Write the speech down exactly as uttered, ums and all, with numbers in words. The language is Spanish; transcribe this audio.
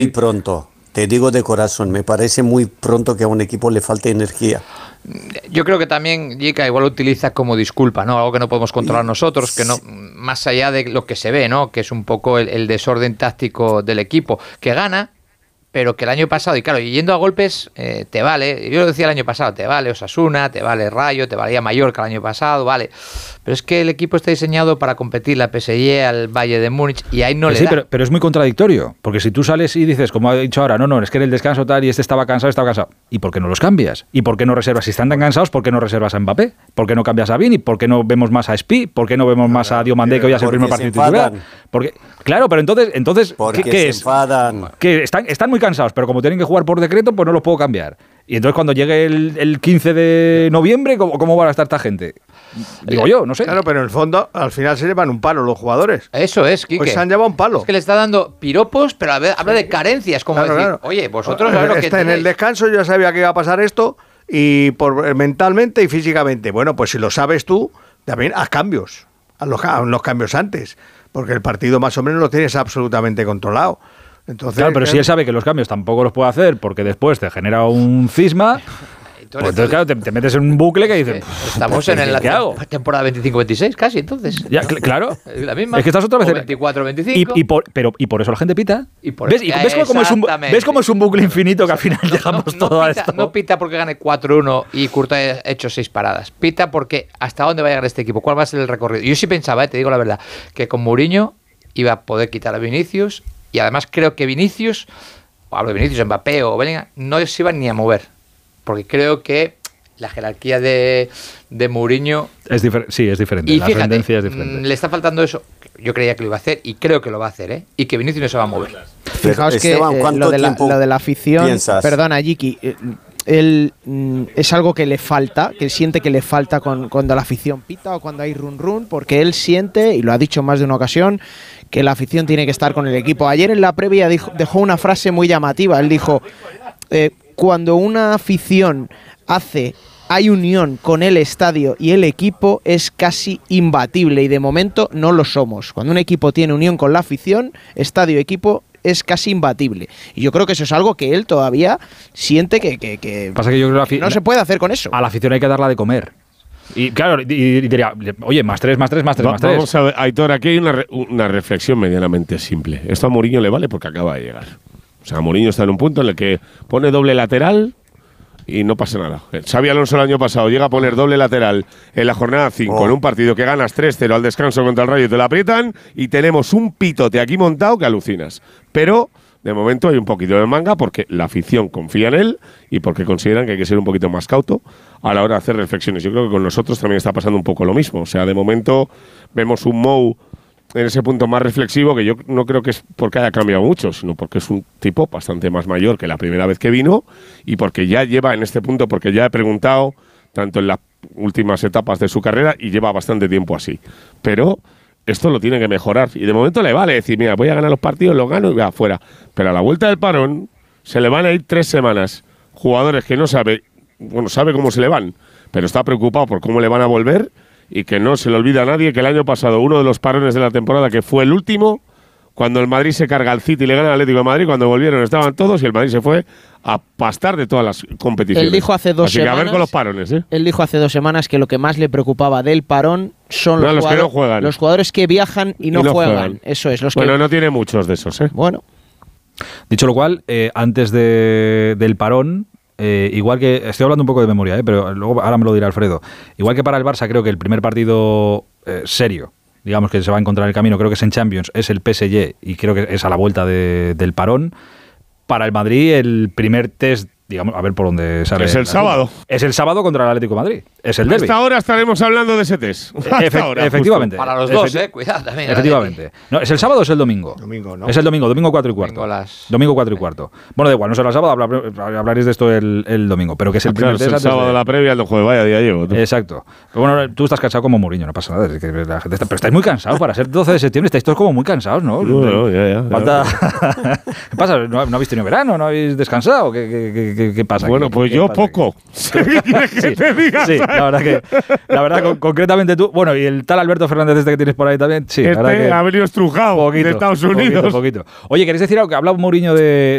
muy pronto. Te digo de corazón, me parece muy pronto que a un equipo le falte energía. Yo creo que también Jica igual lo utiliza como disculpa, ¿no? Algo que no podemos controlar nosotros, que no, más allá de lo que se ve, ¿no? Que es un poco el, el desorden táctico del equipo, que gana, pero que el año pasado, y claro, yendo a golpes, eh, te vale, yo lo decía el año pasado, te vale Osasuna, te vale Rayo, te valía Mallorca el año pasado, vale, pero es que el equipo está diseñado para competir la P S G al Bayern de Múnich y ahí no que le sí, da. Pero, pero es muy contradictorio, porque si tú sales y dices, como ha dicho ahora, no, no, es que en el descanso tal y este estaba cansado, estaba cansado, ¿y por qué no los cambias? ¿Y por qué no reservas? Si están tan cansados, ¿por qué no reservas a Mbappé? ¿Por qué no cambias a Vini? ¿Por qué no vemos más a Spi? ¿Por qué no vemos más a Diomandé, que hoy es el primer partido titular? Porque, claro, pero entonces, entonces porque ¿qué, qué se es? enfadan. Que están, están muy cansados, pero como tienen que jugar por decreto, pues no los puedo cambiar. Y entonces cuando llegue el, el quince de noviembre, ¿cómo, ¿cómo van a estar esta gente? Digo yo, no sé. Claro, pero en el fondo, al final se llevan un palo los jugadores. Eso es, Quique. Pues se han llevado un palo. Es que le está dando piropos, pero a ver, habla de carencias, como Claro, decir, claro. oye, vosotros sabéis lo que Está en tenéis. el descanso, yo ya sabía que iba a pasar esto, y por mentalmente y físicamente. Bueno, pues si lo sabes tú, también haz cambios. Haz los, haz los cambios antes, porque el partido más o menos lo tienes absolutamente controlado. Entonces, claro, pero si él sabe que los cambios tampoco los puede hacer porque después te genera un cisma, pues entonces claro, te, te metes en un bucle que dices, estamos en el, ¿qué la hago? temporada veinticinco veintiséis casi, entonces. Ya, cl- claro. La misma. Es que estás otra vez O en- veinticuatro veinticinco. Y, y por, pero, y por eso la gente pita. Y por ¿Ves, eso- y ves cómo, cómo es un, Exactamente. ¿Ves cómo es un bucle infinito que al final llegamos no, no todo a pita, esto? no pita porque gane cuatro uno y Courtois ha hecho seis paradas. Pita porque hasta dónde va a llegar este equipo, cuál va a ser el recorrido. Yo sí pensaba, eh, te digo la verdad, que con Mourinho iba a poder quitar a Vinicius y además creo que Vinicius, o hablo de Vinicius, Mbappé o Bellingham, no se iban ni a mover. Porque creo que la jerarquía de, de Mourinho... Es difer- sí, es diferente. Y la fíjate, tendencia es diferente. mm, le está faltando eso. Yo creía que lo iba a hacer y creo que lo va a hacer, ¿eh? Y que Vinicius no se va a mover. Fijaos que Esteban, eh, ¿cuánto lo, de la, tiempo lo de la afición, piensas? perdona, Jiki, eh, él mm, es algo que le falta, que siente que le falta con, cuando la afición pita o cuando hay run run, porque él siente, y lo ha dicho más de una ocasión, que la afición tiene que estar con el equipo. Ayer en la previa dijo, dejó una frase muy llamativa. Él dijo, eh, cuando una afición hace... hay unión con el estadio y el equipo, es casi imbatible y de momento no lo somos. Cuando un equipo tiene unión con la afición, estadio equipo, es casi imbatible. Y yo creo que eso es algo que él todavía siente que, que, que, Pasa que yo creo que la que no afi- se puede hacer con eso. A la afición hay que darla de comer. Y claro, y, y diría, oye, más tres, más tres, más tres, Va- más tres. Vamos a ver, Aitor, aquí hay una, re- una reflexión medianamente simple. Esto a Mourinho le vale porque acaba de llegar. O sea, Mourinho está en un punto en el que pone doble lateral y no pasa nada. Xabi Alonso el año pasado llega a poner doble lateral en la jornada cinco, Oh. en un partido que ganas tres cero al descanso contra el Rayo y te la aprietan, y tenemos un pitote aquí montado que alucinas. Pero de momento hay un poquito de manga porque la afición confía en él y porque consideran que hay que ser un poquito más cauto a la hora de hacer reflexiones. Yo creo que con nosotros también está pasando un poco lo mismo. O sea, de momento vemos un Mou en ese punto más reflexivo, que yo no creo que es porque haya cambiado mucho, sino porque es un tipo bastante más mayor que la primera vez que vino y porque ya lleva en este punto, porque ya he preguntado tanto en las últimas etapas de su carrera y lleva bastante tiempo así. Pero esto lo tiene que mejorar y de momento le vale decir, mira, voy a ganar los partidos, los gano y voy afuera. Pero a la vuelta del parón se le van a ir tres semanas jugadores que no sabe, bueno, sabe cómo se le van, pero está preocupado por cómo le van a volver. Y que no se le olvida a nadie que el año pasado, uno de los parones de la temporada, que fue el último, cuando el Madrid se carga al City y le gana al Atlético de Madrid, cuando volvieron estaban todos y el Madrid se fue a pastar de todas las competiciones. Él dijo hace dos Así semanas. que a ver con los parones, ¿eh? Él dijo hace dos semanas que lo que más le preocupaba del parón son No, los, los que jugadores, no juegan. los jugadores que viajan y no, Y no juegan. juegan. Eso es, los Bueno, que. no tiene muchos de esos, ¿eh? Bueno, Dicho lo cual, eh, antes de, del parón, eh, igual que, estoy hablando un poco de memoria, eh, pero luego ahora me lo dirá Alfredo, igual que para el Barça creo que el primer partido eh, serio, digamos que se va a encontrar en el camino, creo que es en Champions, es el P S G y creo que es a la vuelta de, del parón. Para el Madrid el primer test, digamos, a ver por dónde sale. Es el sábado. Es el sábado contra el Atlético de Madrid, es el derbi. Hasta ahora estaremos hablando de ese test. Hasta Efe- ahora, efectivamente. Para los Efecti- dos, eh, cuidado también. Efectivamente. No, ¿es el sábado o es el domingo? Domingo, ¿no? Es el domingo, domingo cuatro y cuarto. Domingo las- Domingo cuatro y cuarto. Bueno, da igual, no será el sábado, hablar- hablaréis de esto el, el domingo, pero que es el Claro, primer es test el antes sábado de- de la previa, el juego, vaya día llevo. tú. Exacto. Pero bueno, tú estás cansado como Mourinho, no pasa nada. Es que la gente está- pero estáis muy cansados para ser doce de septiembre, estáis todos como muy cansados, ¿no? No, no, ya, ya, ya. Falta... ¿Qué pasa? ¿No, no habéis tenido verano? ¿No habéis descansado? ¿Qué, qué, qué- qué- qué pasa? Bueno, ¿Qué- pues qué yo pasa aquí? poco. ¿Qué quieres que Sí, te diga? sí, ¿sabes? la verdad que, la verdad, con- concretamente tú, bueno, y el tal Alberto Fernández este que tienes por ahí también, sí, la Este verdad que ha venido estrujado poquito, de Estados poquito, Unidos. poquito. Oye, ¿queréis decir algo? Que ha hablado Mourinho de,